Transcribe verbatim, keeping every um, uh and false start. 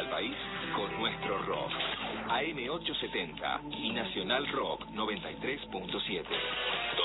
al país con nuestro rock. A M ochocientos setenta y Nacional Rock noventa y tres punto siete.